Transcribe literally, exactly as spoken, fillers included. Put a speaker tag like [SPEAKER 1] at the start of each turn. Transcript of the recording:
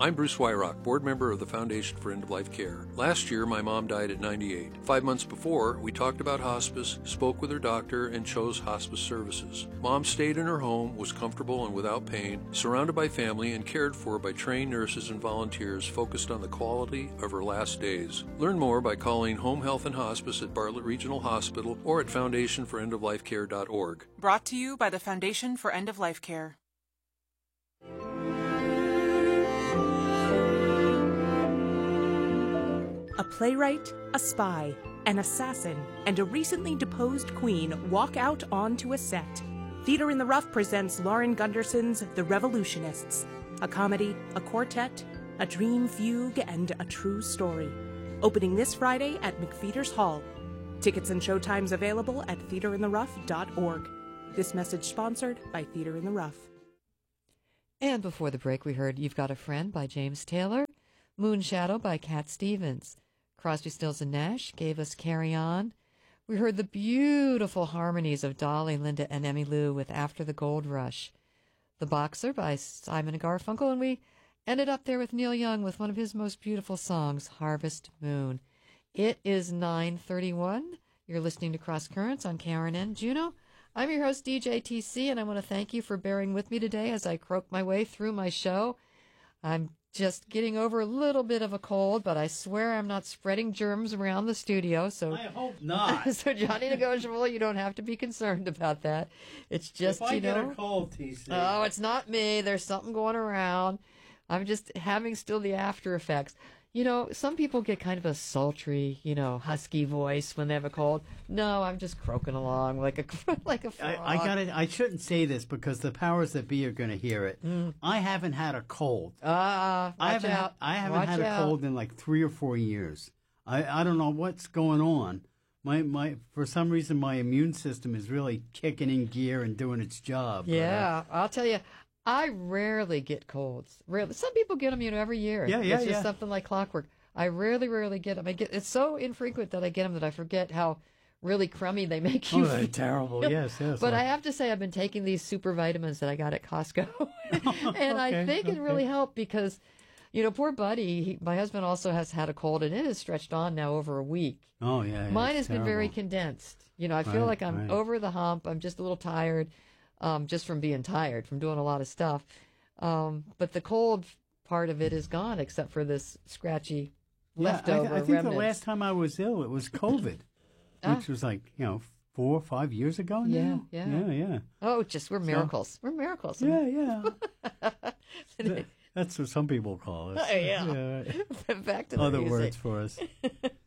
[SPEAKER 1] I'm Bruce Wyrock, board member of the Foundation for End-of-Life Care. Last year, my mom died at ninety-eight. Five months before, we talked about hospice, spoke with her doctor, and chose hospice services. Mom stayed in her home, was comfortable and without pain, surrounded by family and cared for by trained nurses and volunteers focused on the quality of her last days. Learn more by calling Home Health and Hospice at Bartlett Regional Hospital or at foundation for end of life care dot org.
[SPEAKER 2] Brought to you by the Foundation for End-of-Life Care.
[SPEAKER 3] A playwright, a spy, an assassin, and a recently deposed queen walk out onto a set. Theater in the Rough presents Lauren Gunderson's The Revolutionists, a comedy, a quartet, a dream fugue, and a true story. Opening this Friday at McFeeters Hall. Tickets and showtimes available at theater in the rough dot org. This message sponsored by Theater in the Rough.
[SPEAKER 4] And before the break, we heard You've Got a Friend by James Taylor, Moonshadow by Cat Stevens. Crosby, Stills and Nash gave us Carry On. We heard the beautiful harmonies of Dolly, Linda, and Emmylou with After the Gold Rush. The Boxer by Simon and Garfunkel, and we ended up there with Neil Young with one of his most beautiful songs, Harvest Moon. It is nine thirty-one. You're listening to Cross Currents on K R N N Juneau. I'm your host, D J T C, and I want to thank you for bearing with me today as I croak my way through my show. I'm just getting over a little bit of a cold, but I swear I'm not spreading germs around the studio. So
[SPEAKER 5] I hope not.
[SPEAKER 4] So Johnny Negotiable, you don't have to be concerned about that. It's just,
[SPEAKER 5] if I
[SPEAKER 4] you
[SPEAKER 5] get
[SPEAKER 4] know.
[SPEAKER 5] a cold, T C.
[SPEAKER 4] Oh, it's not me. There's something going around. I'm just having still the after effects. You know, some people get kind of a sultry, you know, husky voice when they have a cold. No, I'm just croaking along like a like a frog.
[SPEAKER 5] I, I got it. I shouldn't say this because the powers that be are going to hear it.
[SPEAKER 4] Mm.
[SPEAKER 5] I haven't had a cold.
[SPEAKER 4] Ah, uh,
[SPEAKER 5] I haven't.
[SPEAKER 4] out.
[SPEAKER 5] I haven't
[SPEAKER 4] watch
[SPEAKER 5] had a
[SPEAKER 4] out.
[SPEAKER 5] cold in like three or four years. I, I don't know what's going on. My my for some reason my immune system is really kicking in gear and doing its job.
[SPEAKER 4] Yeah, but, uh, I'll tell you. I rarely get colds. Rarely. Some people get them, you know, every year.
[SPEAKER 5] Yeah, yeah,
[SPEAKER 4] It's just
[SPEAKER 5] yeah.
[SPEAKER 4] something like clockwork. I rarely, rarely get them. I get it's so infrequent that I get them that I forget how really crummy they make you
[SPEAKER 5] Oh, they're
[SPEAKER 4] feel.
[SPEAKER 5] terrible. Yes, yes.
[SPEAKER 4] But I have to say, I've been taking these super vitamins that I got at Costco, and I
[SPEAKER 5] Okay,
[SPEAKER 4] think it
[SPEAKER 5] okay.
[SPEAKER 4] really helped because, you know, poor Buddy. He, my husband also has had a cold, and it has stretched on now over a week.
[SPEAKER 5] Oh yeah. yeah,
[SPEAKER 4] Mine
[SPEAKER 5] it's
[SPEAKER 4] has been very
[SPEAKER 5] terrible.
[SPEAKER 4] condensed. You know, I feel
[SPEAKER 5] Right,
[SPEAKER 4] like I'm
[SPEAKER 5] right.
[SPEAKER 4] over the hump. I'm just a little tired, um, just from being tired, from doing a lot of stuff. Um, but the cold part of it is gone, except for this scratchy
[SPEAKER 5] Yeah,
[SPEAKER 4] leftover
[SPEAKER 5] I, I think
[SPEAKER 4] remnants.
[SPEAKER 5] the last time I was ill, it was COVID,
[SPEAKER 4] Ah.
[SPEAKER 5] which was like you know four or five years ago now.
[SPEAKER 4] Yeah,
[SPEAKER 5] yeah,
[SPEAKER 4] yeah.
[SPEAKER 5] yeah.
[SPEAKER 4] Oh, just we're miracles. We're miracles.
[SPEAKER 5] Yeah, yeah. Th- That's what some people call us.
[SPEAKER 4] Oh, yeah.
[SPEAKER 5] Yeah.
[SPEAKER 4] Back to the
[SPEAKER 5] Other
[SPEAKER 4] music.
[SPEAKER 5] words for us.